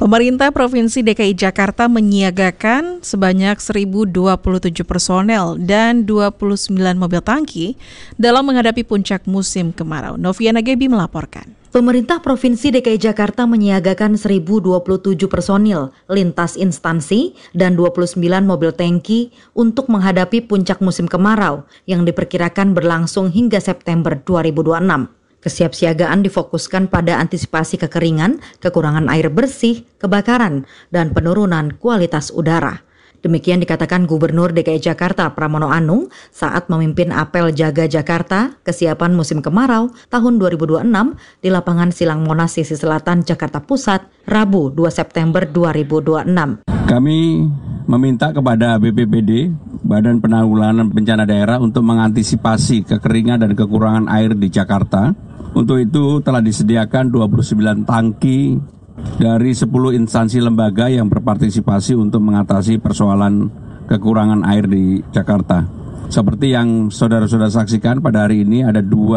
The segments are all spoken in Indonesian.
Pemerintah Provinsi DKI Jakarta menyiagakan sebanyak 1.027 personel dan 29 mobil tangki dalam menghadapi puncak musim kemarau. Noviana Gebi melaporkan. Pemerintah Provinsi DKI Jakarta menyiagakan 1.027 personil, lintas instansi, dan 29 mobil tangki untuk menghadapi puncak musim kemarau yang diperkirakan berlangsung hingga September 2026. Kesiapsiagaan difokuskan pada antisipasi kekeringan, kekurangan air bersih, kebakaran, dan penurunan kualitas udara. Demikian dikatakan Gubernur DKI Jakarta Pramono Anung saat memimpin apel Jaga Jakarta kesiapan musim kemarau tahun 2026 di lapangan Silang Monas sisi selatan Jakarta Pusat, Rabu 2 September 2026. Kami meminta kepada BPBD, Badan Penanggulangan Bencana Daerah, untuk mengantisipasi kekeringan dan kekurangan air di Jakarta. Untuk itu telah disediakan 29 tangki dari 10 instansi lembaga yang berpartisipasi untuk mengatasi persoalan kekurangan air di Jakarta. Seperti yang saudara-saudara saksikan, pada hari ini ada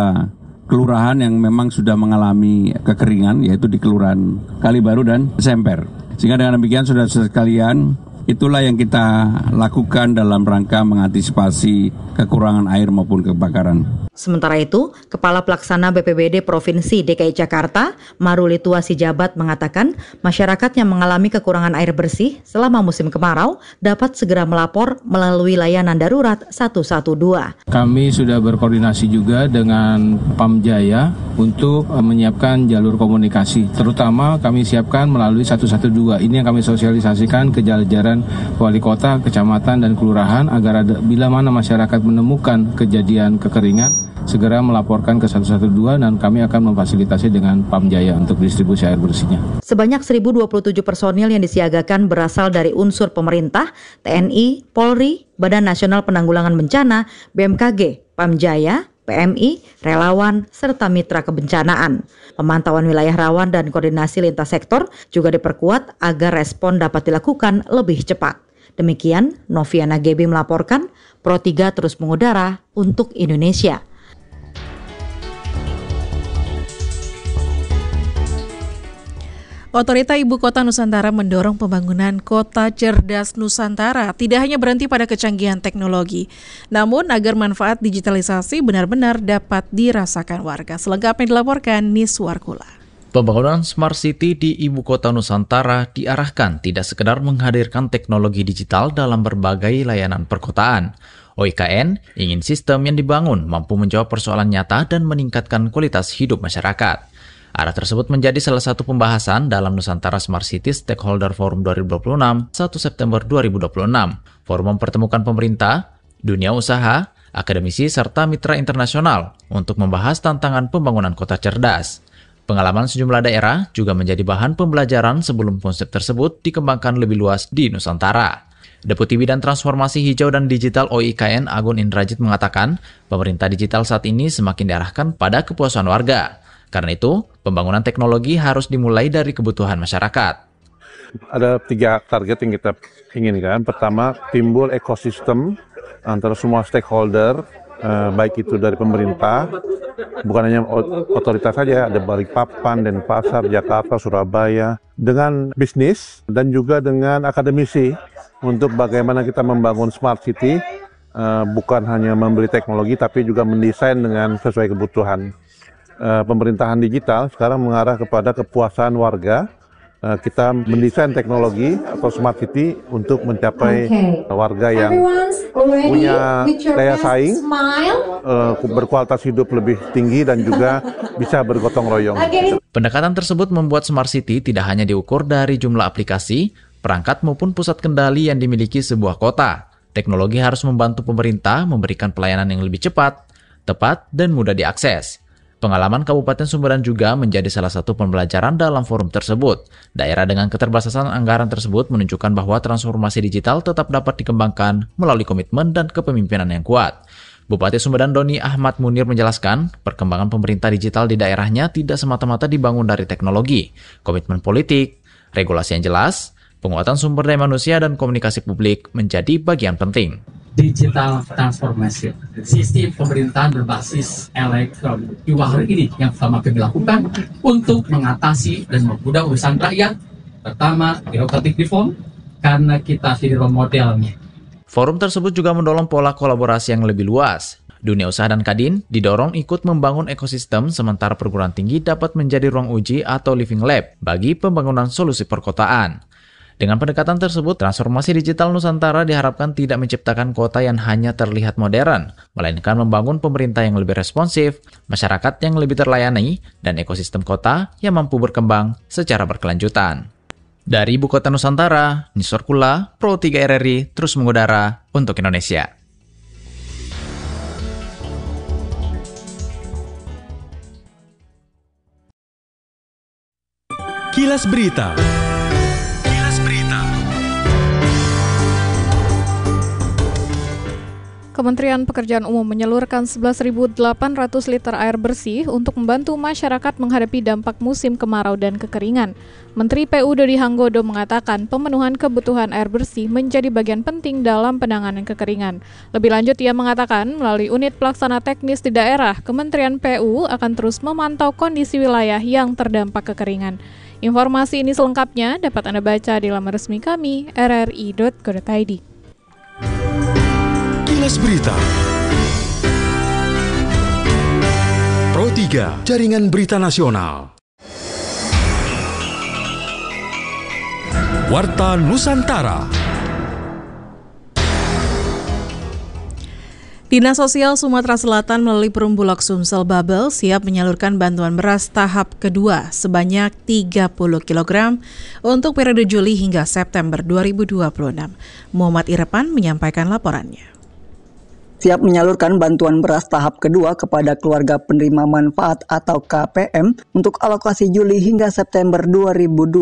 2 kelurahan yang memang sudah mengalami kekeringan, yaitu di Kelurahan Kalibaru dan Semper. Sehingga dengan demikian, saudara-saudara sekalian, itulah yang kita lakukan dalam rangka mengantisipasi kekurangan air maupun kebakaran. Sementara itu, Kepala Pelaksana BPBD Provinsi DKI Jakarta, Maruli Tua Sijabat, mengatakan masyarakat yang mengalami kekurangan air bersih selama musim kemarau dapat segera melapor melalui layanan darurat 112. Kami sudah berkoordinasi juga dengan Pamjaya untuk menyiapkan jalur komunikasi, terutama kami siapkan melalui 112. Ini yang kami sosialisasikan ke jajaran wali kota, kecamatan, dan kelurahan agar bila mana masyarakat menemukan kejadian kekeringan, segera melaporkan ke 112 dan kami akan memfasilitasi dengan Pamjaya untuk distribusi air bersihnya. Sebanyak 1.027 personil yang disiagakan berasal dari unsur pemerintah, TNI, Polri, Badan Nasional Penanggulangan Bencana, BMKG, Pamjaya, PMI, relawan, serta mitra kebencanaan. Pemantauan wilayah rawan dan koordinasi lintas sektor juga diperkuat agar respon dapat dilakukan lebih cepat. Demikian, Noviana Gebi melaporkan, Pro 3 terus mengudara untuk Indonesia. Otorita Ibu Kota Nusantara mendorong pembangunan Kota Cerdas Nusantara tidak hanya berhenti pada kecanggihan teknologi, namun agar manfaat digitalisasi benar-benar dapat dirasakan warga. Selengkapnya dilaporkan Niswarkula. Pembangunan Smart City di Ibu Kota Nusantara diarahkan tidak sekedar menghadirkan teknologi digital dalam berbagai layanan perkotaan. OIKN ingin sistem yang dibangun mampu menjawab persoalan nyata dan meningkatkan kualitas hidup masyarakat. Arah tersebut menjadi salah satu pembahasan dalam Nusantara Smart City Stakeholder Forum 2026, 1 September 2026. Forum mempertemukan pemerintah, dunia usaha, akademisi, serta mitra internasional untuk membahas tantangan pembangunan kota cerdas. Pengalaman sejumlah daerah juga menjadi bahan pembelajaran sebelum konsep tersebut dikembangkan lebih luas di Nusantara. Deputi Bidang Transformasi Hijau dan Digital OIKN Agun Indrajit mengatakan, pemerintah digital saat ini semakin diarahkan pada kepuasan warga. Karena itu, pembangunan teknologi harus dimulai dari kebutuhan masyarakat. Ada 3 target yang kita inginkan. Pertama, timbul ekosistem antara semua stakeholder, baik itu dari pemerintah, bukan hanya otoritas saja, ada Balikpapan, Denpasar, Jakarta, Surabaya, dengan bisnis dan juga dengan akademisi untuk bagaimana kita membangun smart city, bukan hanya membeli teknologi tapi juga mendesain dengan sesuai kebutuhan. Pemerintahan digital sekarang mengarah kepada kepuasan warga. Kita mendesain teknologi atau smart city untuk mencapai warga yang punya daya saing, berkualitas hidup lebih tinggi dan juga bisa bergotong royong. Pendekatan tersebut membuat smart city tidak hanya diukur dari jumlah aplikasi, perangkat maupun pusat kendali yang dimiliki sebuah kota. Teknologi harus membantu pemerintah memberikan pelayanan yang lebih cepat, tepat, dan mudah diakses. Pengalaman Kabupaten Sumedang juga menjadi salah satu pembelajaran dalam forum tersebut. Daerah dengan keterbatasan anggaran tersebut menunjukkan bahwa transformasi digital tetap dapat dikembangkan melalui komitmen dan kepemimpinan yang kuat. Bupati Sumedang Doni Ahmad Munir menjelaskan, perkembangan pemerintah digital di daerahnya tidak semata-mata dibangun dari teknologi, komitmen politik, regulasi yang jelas, penguatan sumber daya manusia, dan komunikasi publik menjadi bagian penting. Digital transformation, sistem pemerintahan berbasis elektronik. Dua hal ini yang pertama kami lakukan untuk mengatasi dan mempermudah urusan rakyat Pertama, birokratik reform, karena kita jadi role modelnya. Forum tersebut juga mendorong pola kolaborasi yang lebih luas. Dunia usaha dan Kadin didorong ikut membangun ekosistem, sementara perguruan tinggi dapat menjadi ruang uji atau living lab bagi pembangunan solusi perkotaan. Dengan pendekatan tersebut, transformasi digital Nusantara diharapkan tidak menciptakan kota yang hanya terlihat modern, melainkan membangun pemerintah yang lebih responsif, masyarakat yang lebih terlayani, dan ekosistem kota yang mampu berkembang secara berkelanjutan. Dari Ibu Kota Nusantara, Nisor Kula, Pro 3 RRI terus mengudara untuk Indonesia. Kilas Berita. Kementerian Pekerjaan Umum menyalurkan 11.800 liter air bersih untuk membantu masyarakat menghadapi dampak musim kemarau dan kekeringan. Menteri PU Dodi Hanggodo mengatakan pemenuhan kebutuhan air bersih menjadi bagian penting dalam penanganan kekeringan. Lebih lanjut, ia mengatakan melalui unit pelaksana teknis di daerah, Kementerian PU akan terus memantau kondisi wilayah yang terdampak kekeringan. Informasi ini selengkapnya dapat Anda baca di laman resmi kami, rri.co.id. Kilas Berita. Pro 3, Jaringan Berita Nasional. Warta Nusantara. Dinas Sosial Sumatera Selatan melalui Perum Bulog Sumsel Babel siap menyalurkan bantuan beras tahap kedua sebanyak 30 kg untuk periode Juli hingga September 2026. Muhammad Irfan menyampaikan laporannya. Siap menyalurkan bantuan beras tahap kedua kepada keluarga penerima manfaat atau KPM untuk alokasi Juli hingga September 2026.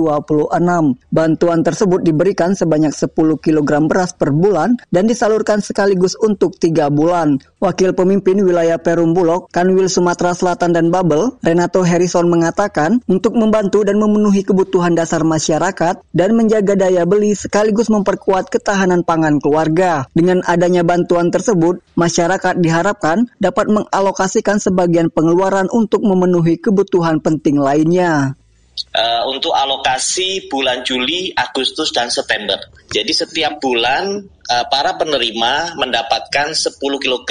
Bantuan tersebut diberikan sebanyak 10 kg beras per bulan dan disalurkan sekaligus untuk 3 bulan. Wakil Pemimpin Wilayah Perum Bulog, Kanwil Sumatera Selatan dan Babel, Renato Harrison mengatakan untuk membantu dan memenuhi kebutuhan dasar masyarakat dan menjaga daya beli sekaligus memperkuat ketahanan pangan keluarga. Dengan adanya bantuan tersebut, masyarakat diharapkan dapat mengalokasikan sebagian pengeluaran untuk memenuhi kebutuhan penting lainnya. Untuk alokasi bulan Juli, Agustus, dan September. Jadi setiap bulan para penerima mendapatkan 10 kg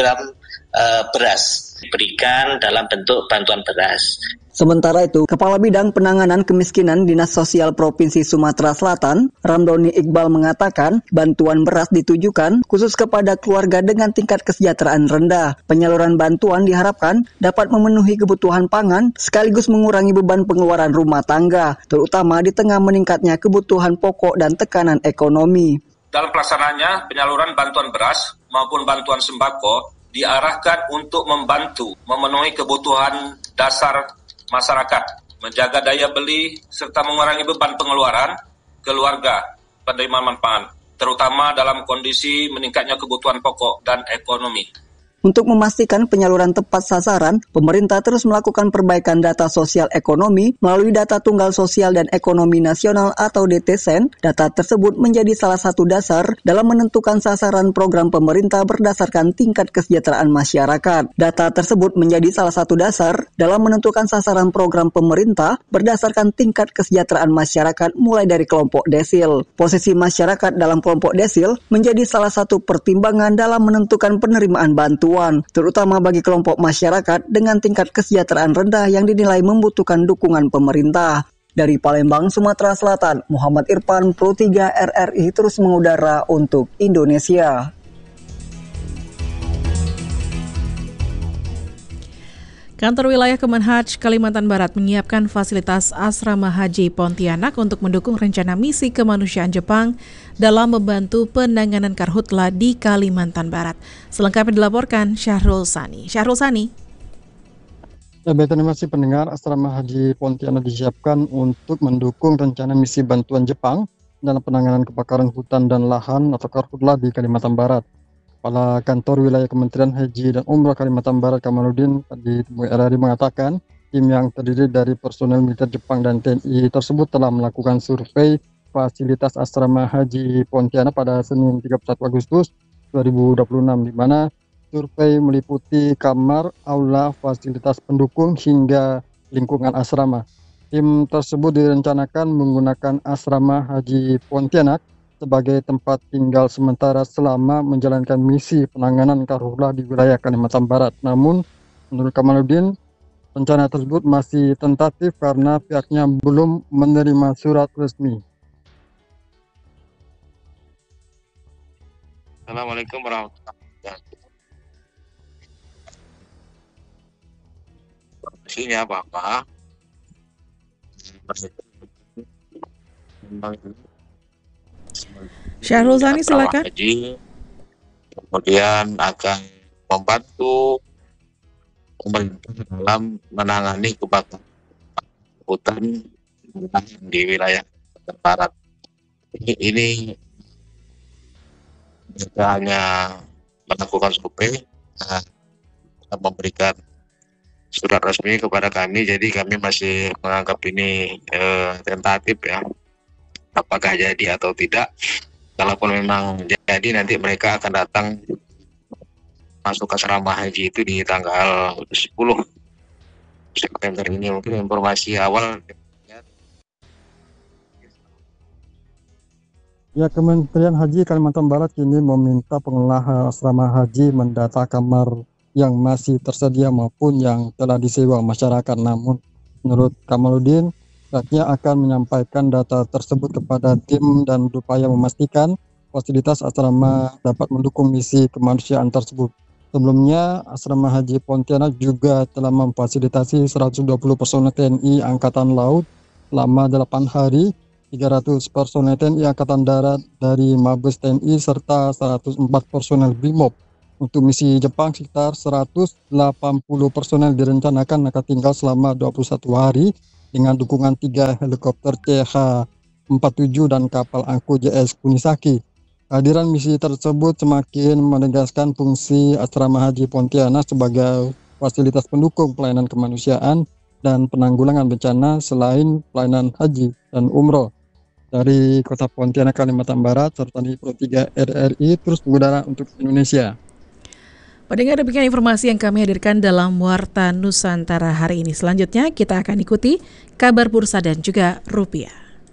beras diberikan dalam bentuk bantuan beras. Sementara itu, Kepala Bidang Penanganan Kemiskinan Dinas Sosial Provinsi Sumatera Selatan, Ramdhani Iqbal mengatakan bantuan beras ditujukan khusus kepada keluarga dengan tingkat kesejahteraan rendah. Penyaluran bantuan diharapkan dapat memenuhi kebutuhan pangan sekaligus mengurangi beban pengeluaran rumah tangga, terutama di tengah meningkatnya kebutuhan pokok dan tekanan ekonomi. Dalam pelaksanaannya, penyaluran bantuan beras maupun bantuan sembako diarahkan untuk membantu memenuhi kebutuhan dasar masyarakat, menjaga daya beli, serta mengurangi beban pengeluaran keluarga penerima manfaat, terutama dalam kondisi meningkatnya kebutuhan pokok dan ekonomi. Untuk memastikan penyaluran tepat sasaran, pemerintah terus melakukan perbaikan data sosial ekonomi melalui Data Tunggal Sosial dan Ekonomi Nasional atau DTSEN. Data tersebut menjadi salah satu dasar dalam menentukan sasaran program pemerintah berdasarkan tingkat kesejahteraan masyarakat. Data tersebut menjadi salah satu dasar dalam menentukan sasaran program pemerintah berdasarkan tingkat kesejahteraan masyarakat mulai dari kelompok desil. Posisi masyarakat dalam kelompok desil menjadi salah satu pertimbangan dalam menentukan penerimaan bantuan, terutama bagi kelompok masyarakat dengan tingkat kesejahteraan rendah yang dinilai membutuhkan dukungan pemerintah. Dari Palembang, Sumatera Selatan, Muhammad Irfan, Pro 3 RRI terus mengudara untuk Indonesia. Kantor Wilayah Kemenhaj Kalimantan Barat menyiapkan fasilitas asrama haji Pontianak untuk mendukung rencana misi kemanusiaan Jepang dalam membantu penanganan karhutla di Kalimantan Barat. Selengkapnya dilaporkan Syahrul Sani. Syahrul Sani. Baik, terima kasih pendengar. Asrama haji Pontianak disiapkan untuk mendukung rencana misi bantuan Jepang dalam penanganan kebakaran hutan dan lahan atau karhutla di Kalimantan Barat. Kepala Kantor Wilayah Kementerian Haji dan Umrah Kalimantan Barat Kamaluddin di RRI mengatakan tim yang terdiri dari personel militer Jepang dan TNI tersebut telah melakukan survei fasilitas asrama haji Pontianak pada Senin 31 Agustus 2026 di mana survei meliputi kamar, aula, fasilitas pendukung hingga lingkungan asrama. Tim tersebut direncanakan menggunakan asrama haji Pontianak sebagai tempat tinggal sementara selama menjalankan misi penanganan karhutlah di wilayah Kalimantan Barat. Namun, menurut Kamaluddin, rencana tersebut masih tentatif karena pihaknya belum menerima surat resmi. Assalamualaikum warahmatullahi wabarakatuh. Informasinya Bapak, Syahrul Sani, silakan. Haji, kemudian akan membantu pemerintah dalam menangani kebakaran hutan di wilayah barat. Ini kita hanya melakukan survei, memberikan surat resmi kepada kami, jadi kami masih menganggap ini tentatif ya, apakah jadi atau tidak. Kalaupun memang jadi, nanti mereka akan datang masuk ke asrama haji itu di tanggal 10 September ini. Mungkin informasi awal. Ya, Kementerian Haji Kalimantan Barat kini meminta pengelola asrama haji mendata kamar yang masih tersedia maupun yang telah disewa masyarakat. Namun, menurut Kamaluddin, pihaknya akan menyampaikan data tersebut kepada tim dan berupaya memastikan fasilitas asrama dapat mendukung misi kemanusiaan tersebut. Sebelumnya, asrama haji Pontianak juga telah memfasilitasi 120 personel TNI Angkatan Laut selama 8 hari, 300 personel TNI Angkatan Darat dari Mabes TNI, serta 104 personel BRIMOB. Untuk misi Jepang, sekitar 180 personel direncanakan akan tinggal selama 21 hari dengan dukungan 3 helikopter CH-47 dan kapal angkut JS Kunisaki. Kehadiran misi tersebut semakin menegaskan fungsi asrama haji Pontianak sebagai fasilitas pendukung pelayanan kemanusiaan dan penanggulangan bencana selain pelayanan haji dan umroh. Dari Kota Pontianak, Kalimantan Barat, serta di Pro 3 RRI terus mengudara untuk Indonesia. Pendengar, demikian informasi yang kami hadirkan dalam Warta Nusantara hari ini. Selanjutnya kita akan ikuti kabar bursa dan juga rupiah.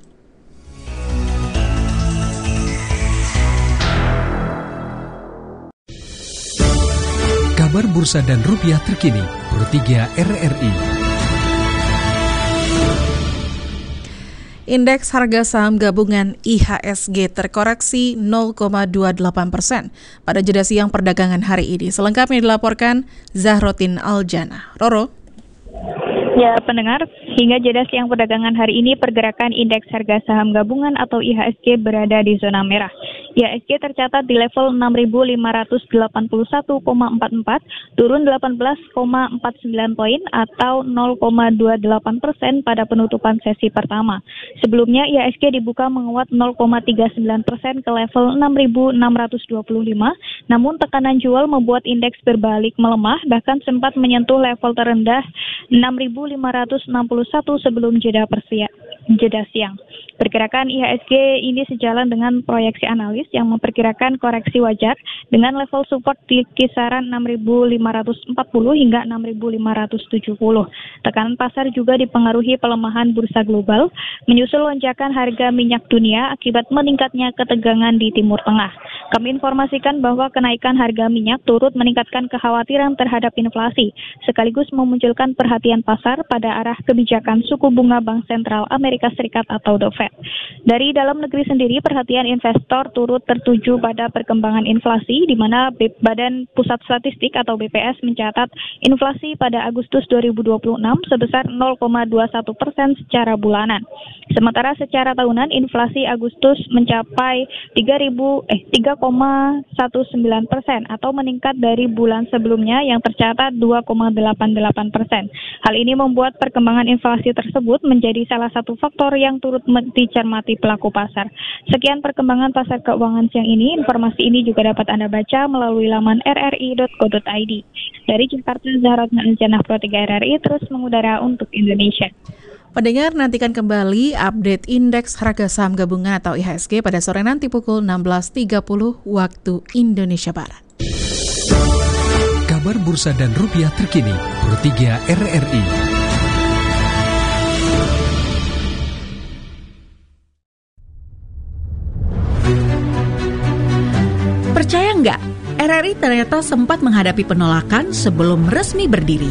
Kabar bursa dan rupiah terkini, Pro 3 RRI. Indeks harga saham gabungan IHSG terkoreksi 0,28% pada jeda siang perdagangan hari ini. Selengkapnya dilaporkan Zahrotin Aljana. Roro. Ya, pendengar, hingga jeda siang perdagangan hari ini pergerakan indeks harga saham gabungan atau IHSG berada di zona merah. IHSG tercatat di level 6.581,44, turun 18,49 poin atau 0,28% pada penutupan sesi pertama. Sebelumnya IHSG dibuka menguat 0,39% ke level 6.625, namun tekanan jual membuat indeks berbalik melemah, bahkan sempat menyentuh level terendah 6.561 sebelum jeda siang. Pergerakan IHSG ini sejalan dengan proyeksi analis yang memperkirakan koreksi wajar dengan level support di kisaran 6.540 hingga 6.570. Tekanan pasar juga dipengaruhi pelemahan bursa global, menyusul lonjakan harga minyak dunia akibat meningkatnya ketegangan di Timur Tengah. Kami informasikan bahwa kenaikan harga minyak turut meningkatkan kekhawatiran terhadap inflasi, sekaligus memunculkan perhatian pasar pada arah kebijakan suku bunga Bank Sentral Amerika Serikat atau The Fed. Dari dalam negeri sendiri, perhatian investor turut tertuju pada perkembangan inflasi, di mana Badan Pusat Statistik atau BPS mencatat inflasi pada Agustus 2026 sebesar 0,21% secara bulanan. Sementara secara tahunan, inflasi Agustus mencapai 3,19% atau meningkat dari bulan sebelumnya yang tercatat 2,88%. Hal ini membuat perkembangan inflasi tersebut menjadi salah satu faktor yang turut dicermati pelaku pasar. Sekian perkembangan pasar keuangan siang ini. Informasi ini juga dapat Anda baca melalui laman rri.co.id. Dari Jakarta, Zahrotin Aljana, Pro 3 RRI terus mengudara untuk Indonesia. Pendengar, nantikan kembali update indeks harga saham gabungan atau IHSG pada sore nanti pukul 16.30 waktu Indonesia Barat. Kabar bursa dan rupiah terkini, Pro 3 RRI. enggak, RRI ternyata sempat menghadapi penolakan sebelum resmi berdiri.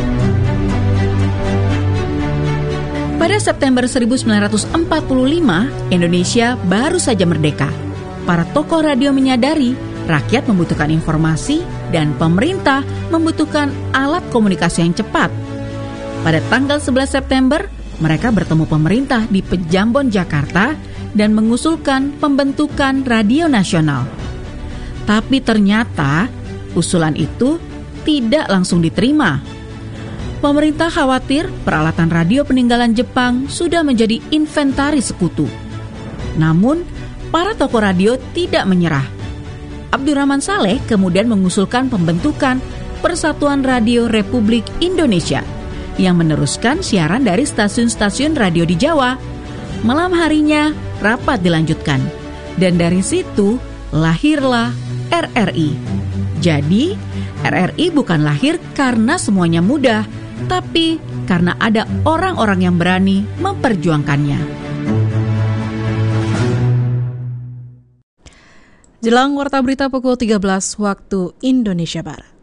Pada September 1945, Indonesia baru saja merdeka. Para tokoh radio menyadari rakyat membutuhkan informasi dan pemerintah membutuhkan alat komunikasi yang cepat. Pada tanggal 11 September, mereka bertemu pemerintah di Pejambon, Jakarta dan mengusulkan pembentukan radio nasional. Tapi ternyata usulan itu tidak langsung diterima. Pemerintah khawatir peralatan radio peninggalan Jepang sudah menjadi inventaris sekutu. Namun, para tokoh radio tidak menyerah. Abdurrahman Saleh kemudian mengusulkan pembentukan Persatuan Radio Republik Indonesia yang meneruskan siaran dari stasiun-stasiun radio di Jawa. Malam harinya, rapat dilanjutkan. Dan dari situ, lahirlah RRI. Jadi, RRI bukan lahir karena semuanya mudah, tapi karena ada orang-orang yang berani memperjuangkannya. Jelang Warta Berita pukul 13 waktu Indonesia Barat.